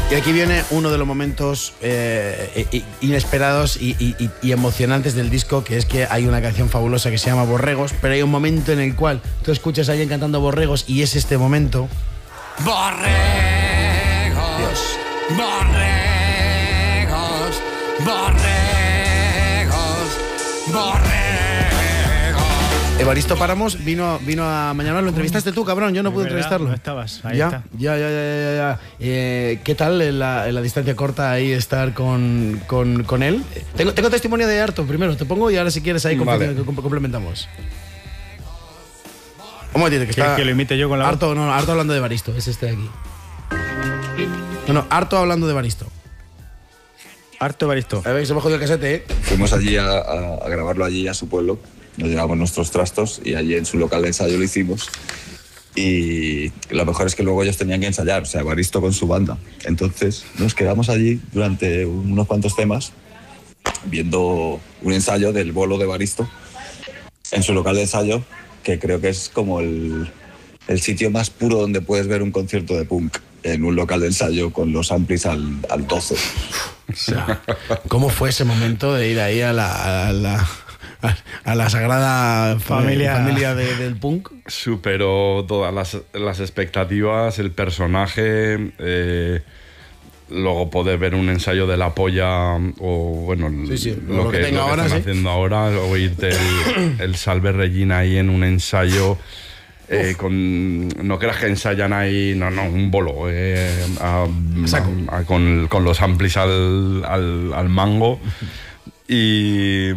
Y aquí viene uno de los momentos inesperados y emocionantes del disco, que es que hay una canción fabulosa que se llama Borregos, pero hay un momento en el cual tú escuchas a alguien cantando Borregos y es este momento. Borregos, Dios. borregos, borregos, borregos. Evaristo Páramos vino a Mañana. ¿Lo entrevistaste tú, cabrón? Yo no pude entrevistarlo. No estabas, ahí ya, está. Ya. ¿Qué tal en la distancia corta ahí estar con él? Tengo testimonio de Arto primero, te pongo y ahora si quieres ahí Vale. complementamos. Un momentito, que está... Que lo imite yo con la voz. Arto hablando de Evaristo, es este de aquí. No, Arto hablando de Evaristo. Harto Evaristo. A ver, se me ha jodido el casete, ¿eh? Fuimos allí a grabarlo allí a su pueblo, nos llevamos nuestros trastos y allí en su local de ensayo lo hicimos. Y lo mejor es que luego ellos tenían que ensayar, o sea, Evaristo con su banda. Entonces nos quedamos allí durante unos cuantos temas viendo un ensayo del bolo de Evaristo en su local de ensayo, que creo que es como el sitio más puro donde puedes ver un concierto de punk, en un local de ensayo con los amplis al 12. O sea, ¿cómo fue ese momento de ir ahí a la sagrada familia del punk? Superó todas las expectativas, el personaje, luego poder ver un ensayo de La Polla o bueno, Sí, lo que ahora, están ¿sí? haciendo ahora, oírte el Salve Regina ahí en un ensayo. No creas que ensayan ahí, no, un bolo con los amplis al mango y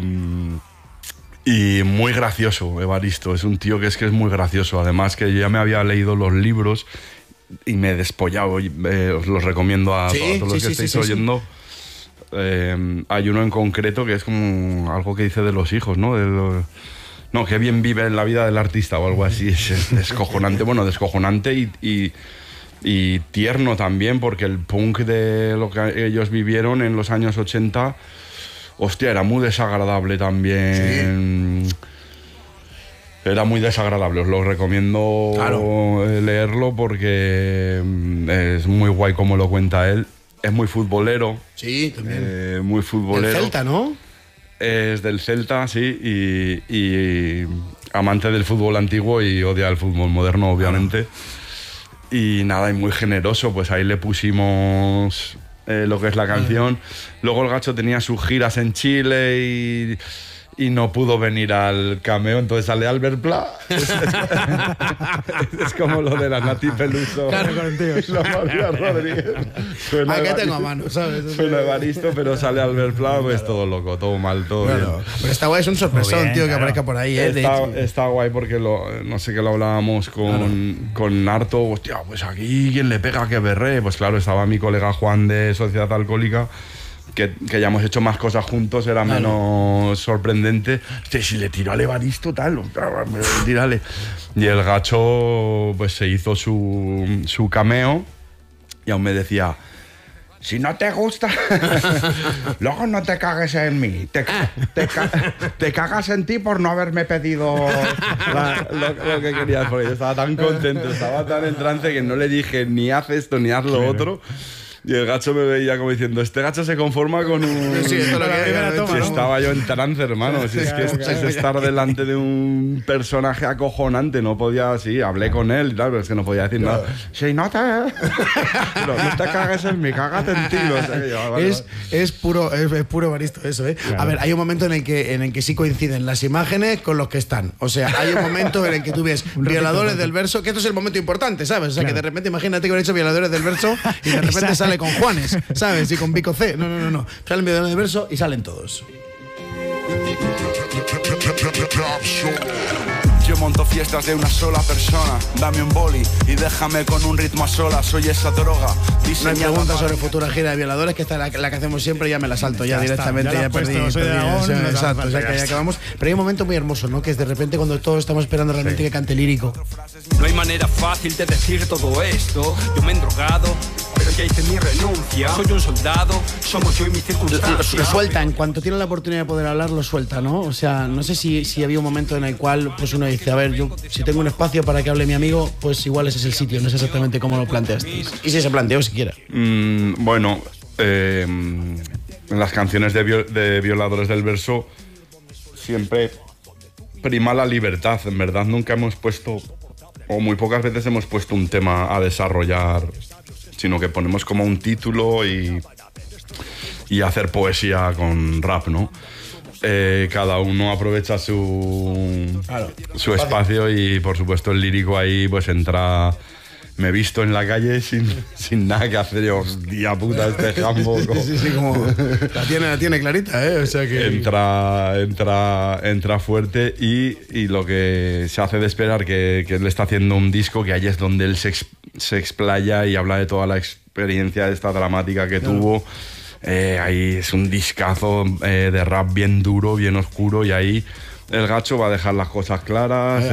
muy gracioso. Evaristo es un tío que es muy gracioso, además que yo ya me había leído los libros y me he despollado, os los recomiendo a todos los que estáis oyendo. Hay uno en concreto que es como algo que dice de los hijos, ¿no? No, que bien vive en la vida del artista o algo así. Es descojonante, bueno, descojonante y tierno también, porque el punk de lo que ellos vivieron en los años 80, hostia, era muy desagradable también. Sí. Era muy desagradable, os lo recomiendo leerlo porque es muy guay como lo cuenta él. Es muy futbolero. Sí, también. Muy futbolero. El Celta, ¿no? Es del Celta, sí, y amante del fútbol antiguo y odia el fútbol moderno, obviamente. Y nada, y muy generoso, pues ahí le pusimos lo que es la canción. Luego el Gacho tenía sus giras en Chile y no pudo venir al cameo, entonces sale Albert Pla. Es como lo de la Nati Peluso. Claro, contigo. Y la María Rodríguez. Aquí tengo a mano, ¿sabes? Suena Evaristo, pero sale Albert Pla, pues todo loco, todo mal, todo bien. Pero está guay, es un sorpresón, tío, que aparezca por ahí, ¿eh? Está guay porque no sé, que lo hablábamos con Arto. Hostia, pues aquí quien le pega que berre. Pues claro, estaba mi colega Juan de Sociedad Alcohólica, que ya hemos hecho más cosas juntos, era menos sorprendente. Hostia, si le tiró al Evaristo, tal, tírale. Y el Gacho pues se hizo su cameo y aún me decía: si no te gusta, luego no te cagues en mí. Te cagas en ti por no haberme pedido lo que querías. Porque yo estaba tan contento, estaba tan en trance que no le dije ni haz esto ni haz lo otro. Y el Gacho me veía como diciendo: este Gacho se conforma con un... Sí, esto es lo que Si estaba yo en trance, hermano. Si es que es estar delante de un personaje acojonante. No podía... Sí, hablé con él y tal, pero es que no podía decir nada. Si no te... Pero no te cagues en mí, cágate en ti. O sea, que yo, es puro Evaristo eso, ¿eh? Claro. A ver, hay un momento en el que sí coinciden las imágenes con los que están. O sea, hay un momento en el que tú ves violadores del verso, que esto es el momento importante, ¿sabes? O sea, que de repente, imagínate que han hecho violadores del verso y de repente sale con Juanes, ¿sabes? Y con Vico C. No. Salen violadores del verso y salen todos. Yo monto fiestas de una sola persona. Dame un boli y déjame con un ritmo a solas. Soy esa droga. No hay preguntas sobre futura gira de violadores, que esta es la que hacemos siempre, ya me la salto ya directamente. Ya perdí. Exacto, ya que ya acabamos. Pero hay un momento muy hermoso, ¿no? Que es de repente cuando todos estamos esperando realmente que cante lírico. No hay manera fácil de decir todo esto. Yo me he drogado, pero ya hice mi renuncia. Soy un soldado, somos yo y mi circunstancia. Lo suelta, en cuanto tiene la oportunidad de poder hablar, lo suelta, ¿no? O sea, no sé si había un momento en el cual pues uno dice, a ver, yo si tengo un espacio para que hable mi amigo, pues igual ese es el sitio, no es exactamente como lo planteasteis. Y si se planteó siquiera. Bueno, en las canciones de Violadores del Verso siempre prima la libertad. En verdad nunca hemos puesto, o muy pocas veces hemos puesto un tema a desarrollar, sino que ponemos como un título y hacer poesía con rap, ¿no? Cada uno aprovecha su espacio y por supuesto el lírico ahí pues entra. Me he visto en la calle sin nada que hacer. Yo, hostia puta, este jambo. Sí, como la tiene clarita, ¿eh? O sea que entra fuerte y lo que se hace de esperar que él está haciendo un disco, que ahí es donde él se explaya y habla de toda la experiencia esta dramática que tuvo. Ahí es un discazo de rap bien duro, bien oscuro, y ahí el Gacho va a dejar las cosas claras.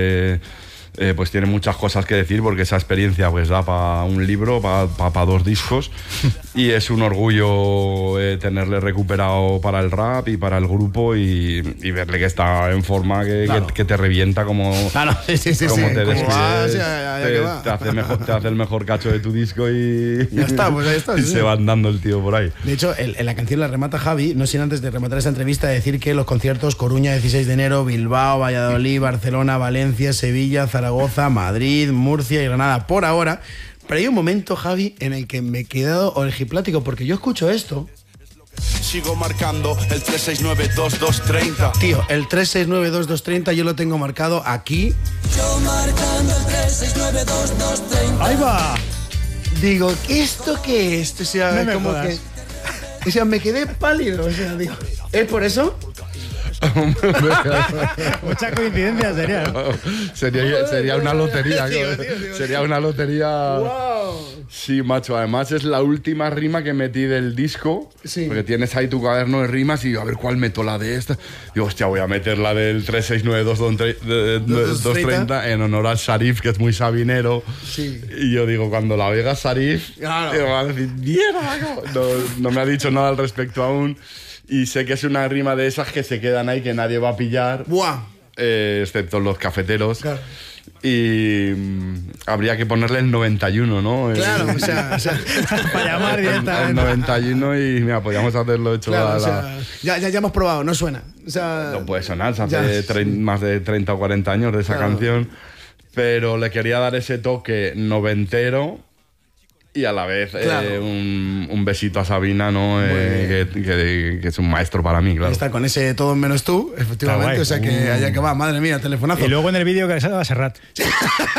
Pues tiene muchas cosas que decir, porque esa experiencia pues da para un libro, para 2 discos, y es un orgullo tenerle recuperado para el rap y para el grupo y verle que está en forma, que te revienta como, como te despides, te hace el mejor cacho de tu disco y ya está, pues ahí está, y se va andando el tío por ahí. De hecho, en la canción la remata Javi, no sin antes de rematar esta entrevista decir que los conciertos Coruña 16 de enero, Bilbao, Valladolid, Barcelona, Valencia, Sevilla, Zaragoza, Madrid, Murcia y Granada por ahora. Pero hay un momento, Javi, en el que me he quedado orgiplático, porque yo escucho esto. Sigo marcando el 369-2230. Tío, el 369-2230 yo lo tengo marcado aquí. Yo marcando el 369-2230. ¡Ahí va! Digo, ¿esto qué es? O sea, No como jodas. que... O sea, me quedé pálido. O sea, digo, ¿es por eso? Mucha coincidencia sería, ¿no? Sería una lotería. Tío. Sería una lotería. ¡Wow! Sí, macho. Además es la última rima que metí del disco. Sí. Porque tienes ahí tu cuaderno de rimas y digo, a ver cuál meto, la de esta. Digo, hostia, voy a meter la del 369-2230 en honor al Sharif, que es muy sabinero. Sí. Y yo digo, cuando la oiga Sharif, Claro. digo, va a decir, mierda. No me ha dicho nada al respecto aún. Y sé que es una rima de esas que se quedan ahí, que nadie va a pillar. ¡Buah! Excepto los cafeteros. Claro. Y habría que ponerle el 91, ¿no? Claro, o sea Para llamar El directamente. 91 y mira, podríamos hacerlo hecho claro, a o la... sea, ya hemos probado, no suena. O sea, No puede sonar, se ya. hace más de 30 o 40 años de esa Claro. canción. Pero le quería dar ese toque noventero y a la vez Claro. un besito a Sabina, ¿no? Que es un maestro para mí, claro. Está con ese todo menos tú, efectivamente. Está guay. O sea que allá que va, madre mía, telefonazo. Y luego en el vídeo que sale a Serrat. Dices,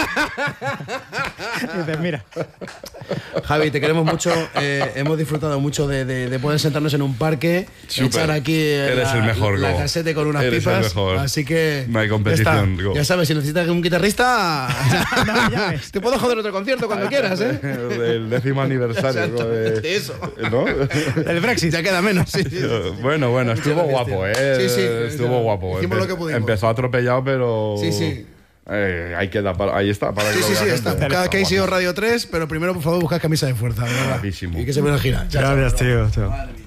mira. Javi, te queremos mucho. Hemos disfrutado mucho de poder sentarnos en un parque, Súper. echar aquí Eres el mejor, la Go. casete con unas Eres el pipas. mejor. Así que No hay competición, ya está. Go. Ya sabes, si necesitas un guitarrista, No me llames. te puedo joder otro concierto cuando quieras, ¿eh? El 10º aniversario. Exactamente, eso. ¿No? El Brexit. Ya queda menos. Sí, sí. Bueno, estuvo guapo, ¿eh? Sí, sí, estuvo guapo. hicimos lo que pudimos. Empezó atropellado, pero... Sí, sí. Ahí queda, ahí está. Para Sí, que lo vea la está. gente. Cada que sido Radio 3, pero primero, por favor, buscad camisa de fuerza, de verdad. Guapísimo. Y que se me lo gira. Chao, chao. Gracias, tío. Chao.